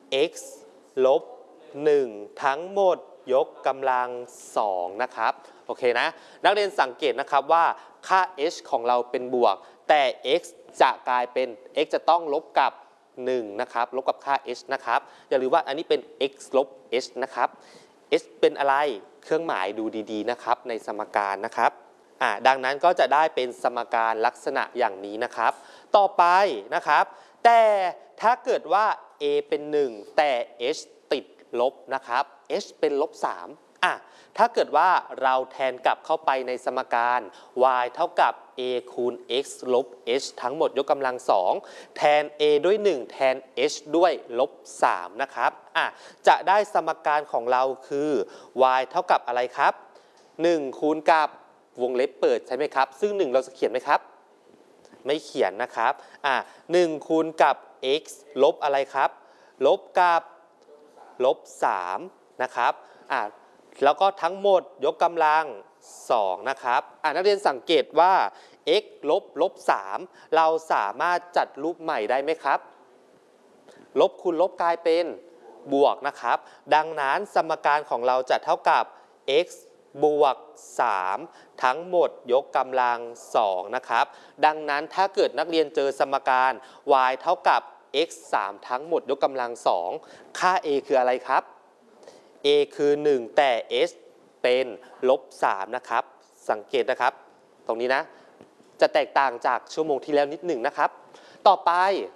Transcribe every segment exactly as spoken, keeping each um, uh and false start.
x ลบหนึ่งทั้งหมดยกกำลังสองนะครับโอเคนะนักเรียนสังเกตนะครับว่าค่า h ของเราเป็นบวกแต่ x จะกลายเป็น x จะต้องลบกับหนึ่งนะครับลบกับค่า h นะครับอย่าลืมว่าอันนี้เป็น x ลบ h นะครับ h เป็นอะไรเครื่องหมายดูดีๆนะครับในสมการนะครับอ่าดังนั้นก็จะได้เป็นสมการลักษณะอย่างนี้นะครับต่อไปนะครับแต่ถ้าเกิดว่า a เป็นหนึ่งแต่ h ติดลบนะครับ h เป็นลบสามอ่ะถ้าเกิดว่าเราแทนกลับเข้าไปในสมการ y เท่ากับ a คูณ x ลบ h ทั้งหมดยกกำลังสองแทน a ด้วยหนึ่งแทน h ด้วยลบสามนะครับอ่ะจะได้สมการของเราคือ y เท่ากับอะไรครับหนึ่งคูณกับวงเล็บเปิดใช่ไหมครับซึ่งหนึ่งเราจะเขียนไหมครับไม่เขียนนะครับอ่ะหนึ่งคูณกับ x ลบอะไรครับลบกับลบสามนะครับอ่ะแล้วก็ทั้งหมดยกกำลังสองนะครับอ่ะนักเรียนสังเกตว่า x ลบลบสามเราสามารถจัดรูปใหม่ได้ไหมครับลบคูณลบกลายเป็นบวกนะครับดังนั้นสมการของเราจะเท่ากับ x บวกสามทั้งหมดยกกำลังสองนะครับดังนั้นถ้าเกิดนักเรียนเจอสมการ y เท่ากับ x สามทั้งหมดยกกำลังสองค่า a คืออะไรครับ a คือหนึ่งแต่ h เป็นลบสามนะครับสังเกตนะครับตรงนี้นะจะแตกต่างจากชั่วโมงที่แล้วนิดหนึ่งนะครับต่อไป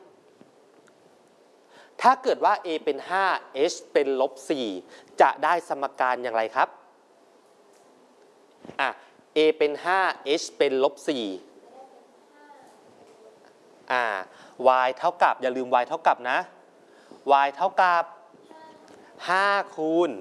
ถ้าเกิดว่า a เป็นห้า h เป็นลบสี่จะได้สมการอย่างไรครับอ่ะ a เป็นห้า h เป็นลบสี่อ่า y เท่ากับอย่าลืม y เท่ากับนะ y เท่ากับห้าคูณ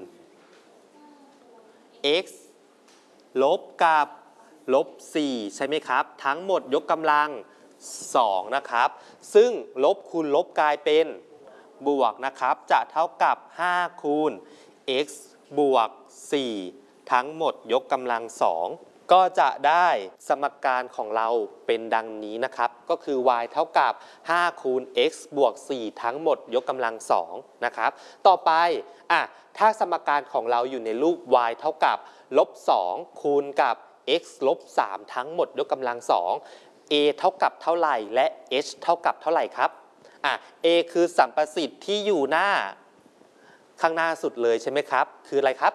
x ลบกับลบสี่ใช่ไหมครับทั้งหมดยกกำลังสองนะครับซึ่งลบคูณลบกลายเป็นบวกนะครับจะเท่ากับห้าคูณ x บวกสี่ทั้งหมดยกกำลังสองก็จะได้สมการของเราเป็นดังนี้นะครับก็คือ y เท่ากับห้าคูณ x บวกสี่ทั้งหมดยกกำลังสองนะครับต่อไปอ่ะถ้าสมการของเราอยู่ในรูป y เท่ากับลบสองคูณกับ x ลบสามทั้งหมดยกกำลังสอง a เท่ากับเท่าไหร่และ h เท่ากับเท่าไหร่ครับอ่ะ a คือสัมประสิทธิ์ที่อยู่หน้าข้างหน้าสุดเลยใช่ไหมครับคืออะไรครับ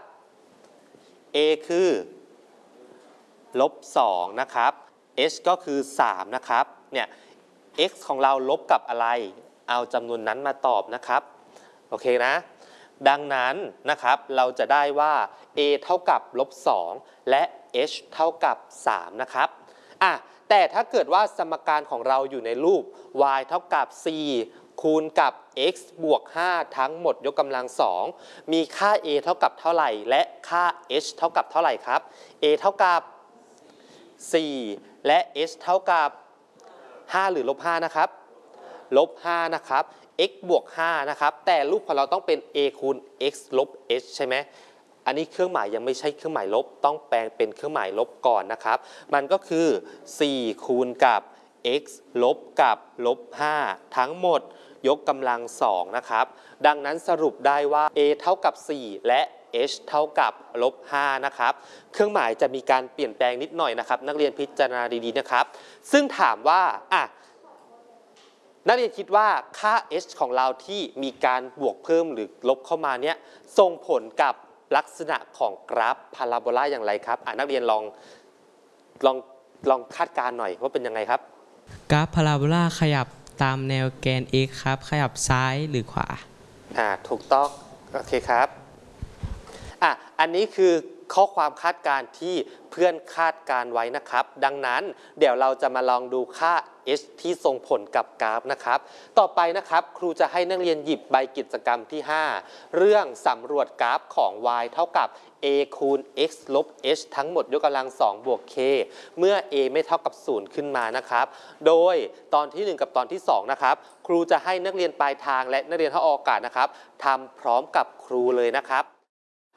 a คือลบสองนะครับ h ก็คือสามนะครับเนี่ย x ของเราลบกับอะไรเอาจำนวนนั้นมาตอบนะครับโอเคนะดังนั้นนะครับเราจะได้ว่า a เท่ากับลบสองและ h เท่ากับสามนะครับอ่ะแต่ถ้าเกิดว่าสมการของเราอยู่ในรูป y เท่ากับสี่คูณกับ x บวกห้าทั้งหมดยกกำลังสองมีค่า a เท่ากับเท่าไหร่และค่า h เท่ากับเท่าไหร่ครับ a เท่ากับสี่และ h เท่ากับห้าหรือลบห้านะครับลบห้านะครับ x บวกห้านะครับแต่รูปของเราต้องเป็น a คูณ x ลบ h ใช่ไหมอันนี้เครื่องหมายยังไม่ใช่เครื่องหมายลบต้องแปลงเป็นเครื่องหมายลบก่อนนะครับมันก็คือสี่คูณกับ x ลบกับลบห้าทั้งหมดยกกำลังสองนะครับดังนั้นสรุปได้ว่า a เท่ากับสี่และ h เท่ากับลบห้านะครับเครื่องหมายจะมีการเปลี่ยนแปลงนิดหน่อยนะครับนักเรียนพิจารณาดีๆนะครับซึ่งถามว่าอ่ะนักเรียนคิดว่าค่า h ของเราที่มีการบวกเพิ่มหรือลบเข้ามาเนี่ยส่งผลกับลักษณะของกราฟพาราโบลาอย่างไรครับอ่ะนักเรียนลองลองลองคาดการณ์หน่อยว่าเป็นยังไงครับกราฟพาราโบลาขยับตามแนวแกน x ครับขยับซ้ายหรือขวาอ่าถูกต้องโอเคครับอ่ะอันนี้คือข้อความคาดการณ์ที่เพื่อนคาดการไว้นะครับดังนั้นเดี๋ยวเราจะมาลองดูค่า h ที่ส่งผลกับกราฟนะครับต่อไปนะครับครูจะให้นักเรียนหยิบใบกิจกรรมที่ห้าเรื่องสำรวจกราฟของ y เท่ากับ a คูณ x ลบ h ทั้งหมดยกกำลังสองบวก k เมื่อ a ไม่เท่ากับศูนย์ขึ้นมานะครับโดยตอนที่หนึ่งกับตอนที่สองนะครับครูจะให้นักเรียนปลายทางและนักเรียนท่าอากาศนะครับทำพร้อมกับครูเลยนะครับ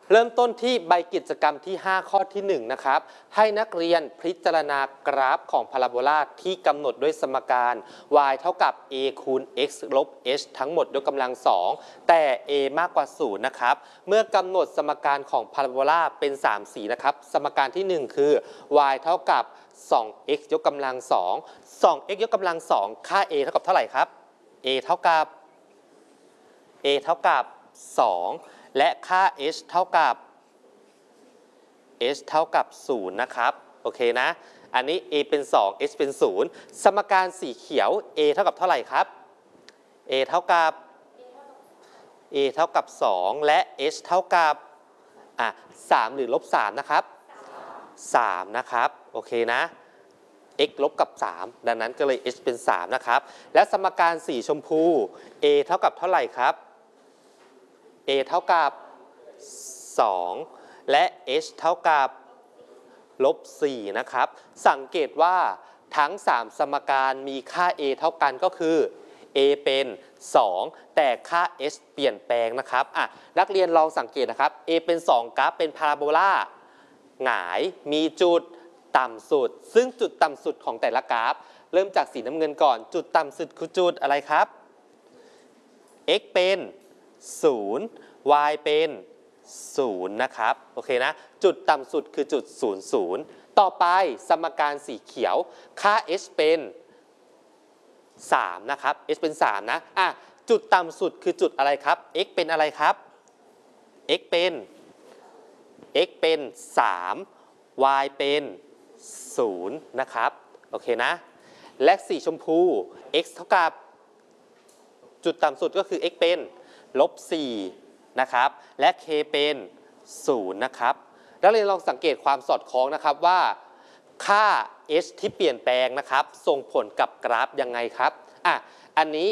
เริ่มต้นที่ใบกิจกรรมที่ ห้า ข้อที่ หนึ่ง นะครับให้นักเรียนพิจารณากราฟของพาราโบลาที่กำหนดด้วยสมการ y เท่ากับ a คูณ x ลบ h ทั้งหมดยกกำลัง สอง แต่ a มากกว่า ศูนย์ นะครับเมื่อกำหนดสมการของพาราโบลาเป็น สาม สี นะครับสมการที่ หนึ่ง คือ y เท่ากับ สอง x ยกกำลัง สอง สอง x ยกกำลัง สอง ค่า a เท่ากับเท่าไหร่ครับ a เท่ากับ a เท่ากับ สอง และค่า h เท่ากับ h เท่ากับ ศูนย์ นะครับโอเคนะอันนี้ a เป็น สอง h เป็น ศูนย์ สมการสีเขียว a เท่ากับเท่าไหร่ครับ a เท่ากับ a เท่ากับ สอง และ h เท่ากับอ่ะสามหรือลบ สาม นะครับ สาม นะครับโอเคนะ x ลบกับ สาม ดังนั้นก็เลย h เป็น สาม นะครับและสมการสีชมพู a เท่ากับเท่าไหร่ครับ a เท่ากับ สอง และ h เท่ากับลบ สี่ นะครับสังเกตว่าทั้ง สาม สมการมีค่า a เท่ากันก็คือ a เป็น สอง แต่ค่า h เปลี่ยนแปลงนะครับอ่ะนักเรียนลองสังเกตนะครับ a เป็น สอง กราฟเป็นพาราโบลาหงายมีจุดต่ำสุดซึ่งจุดต่ำสุดของแต่ละกราฟเริ่มจากสีน้ำเงินก่อนจุดต่ำสุดคือจุดอะไรครับ x เป็น ศูนย์ y เป็น ศูนย์ นะครับโอเคนะจุดต่ำสุดคือจุด ศูนย์ ศูนย์ ต่อไปสมการสีเขียวค่า h เป็น สาม นะครับ h เป็น สาม นะอ่ะจุดต่ำสุดคือจุดอะไรครับ x เป็นอะไรครับ x เป็น x เป็น สาม y เป็น ศูนย์ นะครับโอเคนะและสีชมพู x เท่ากับจุดต่ำสุดก็คือ x เป็น ลบ สี่ นะครับและ k เป็น ศูนย์ นะครับแล้วเราลองสังเกตความสอดคล้องนะครับว่าค่า h ที่เปลี่ยนแปลงนะครับส่งผลกับกราฟยังไงครับอ่ะอันนี้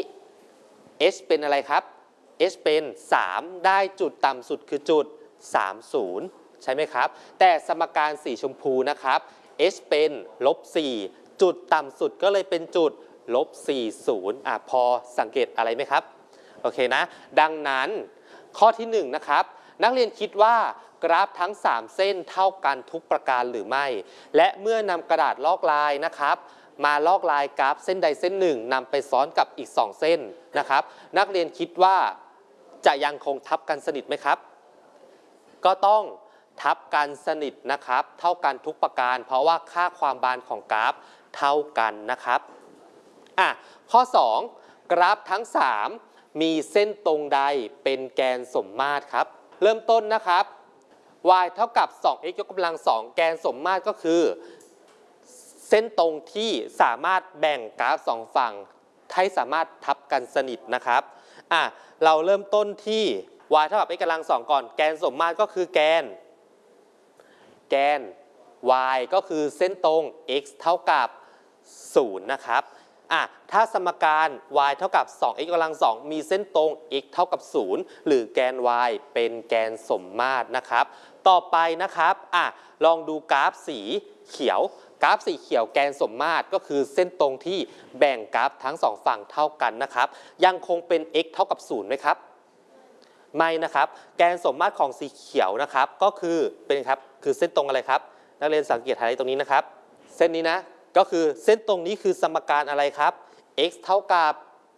h เป็นอะไรครับ h เป็น สาม ได้จุดต่ำสุดคือจุด สามสิบ ใช่ไหมครับแต่สมการสีชมพูนะครับ h เป็น ลบ สี่ จุดต่ำสุดก็เลยเป็นจุด ลบ สี่สิบ อ่ะพอสังเกตอะไรไหมครับโอเคนะดังนั้นข้อที่ หนึ่ง นะครับนักเรียนคิดว่ากราฟทั้ง สาม เส้นเท่ากันทุกประการหรือไม่และเมื่อนำกระดาษลอกลายนะครับมาลอกลายกราฟเส้นใดเส้นหนึ่งนำไปซ้อนกับอีก สอง เส้นนะครับนักเรียนคิดว่าจะยังคงทับกันสนิทไหมครับก็ต้องทับกันสนิทนะครับเท่ากันทุกประการเพราะว่าค่าความบานของกราฟเท่ากันนะครับอ่ะข้อ สอง กราฟทั้ง สาม มีเส้นตรงใดเป็นแกนสมมาตรครับเริ่มต้นนะครับ y เท่ากับ สอง x ยกกำลัง สอง แกนสมมาตรก็คือเส้นตรงที่สามารถแบ่งกราฟสองฝั่งให้สามารถทับกันสนิทนะครับอ่ะเราเริ่มต้นที่ y เท่ากับ x กำลัง สอง ก่อนแกนสมมาตรก็คือแกนแกน y ก็คือเส้นตรง x เท่ากับ ศูนย์ นะครับอ่ะถ้าสมการ y เท่ากับ สอง x กำลัง สอง มีเส้นตรง x เท่ากับ ศูนย์ หรือแกน y เป็นแกนสมมาตรนะครับต่อไปนะครับอ่ะลองดูกราฟสีเขียวกราฟสีเขียวแกนสมมาตรก็คือเส้นตรงที่แบ่งกราฟทั้งสองฝั่งเท่ากันนะครับยังคงเป็น x เท่ากับ ศูนย์ ไหมครับไม่นะครับแกนสมมาตรของสีเขียวนะครับก็คือเป็นครับคือเส้นตรงอะไรครับนักเรียนสังเกตไฮไลท์ตรงนี้นะครับเส้นนี้นะก็คือเส้นตรงนี้คือสมการอะไรครับ x เท่ากับ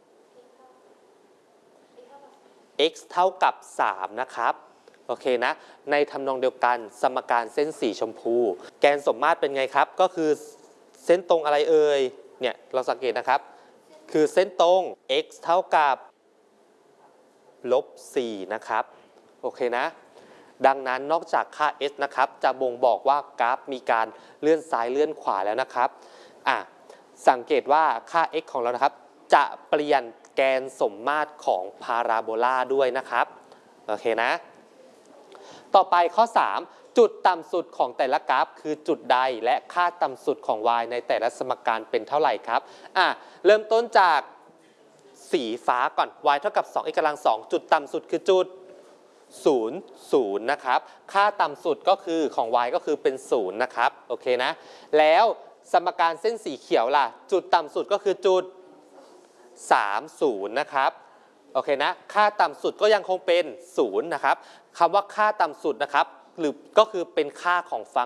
x เท่ากับ สาม นะครับโอเคนะในทำนองเดียวกันสมการเส้นสีชมพูแกนสมมาตรเป็นไงครับก็คือเส้นตรงอะไรเอ่ยเนี่ยเราสังเกตนะครับคือเส้นตรง x เท่ากับ ลบ สี่ นะครับโอเคนะดังนั้นนอกจากค่า s นะครับจะบ่งบอกว่ากราฟมีการเลื่อนซ้ายเลื่อนขวาแล้วนะครับอ่ะสังเกตว่าค่า x ของเรานะครับจะเปลี่ยนแกนสมมาตรของพาราโบลาด้วยนะครับโอเคนะต่อไปข้อ สาม จุดต่ำสุดของแต่ละกราฟคือจุดใดและค่าต่ำสุดของ y ในแต่ละสมการเป็นเท่าไหร่ครับอ่ะเริ่มต้นจากสีฟ้าก่อน y เท่ากับ สอง x กำลัง สอง จุดต่ำสุดคือจุด ศูนย์ ศูนย์ นะครับค่าต่ำสุดก็คือของ y ก็คือเป็น ศูนย์ นะครับโอเคนะแล้วสมการเส้นสีเขียวล่ะจุดต่ำสุดก็คือจุด สามสิบ นะครับโอเคนะค่าต่ำสุดก็ยังคงเป็น ศูนย์ นะครับคำว่าค่าต่ำสุดนะครับหรือก็คือเป็นค่าของฟัง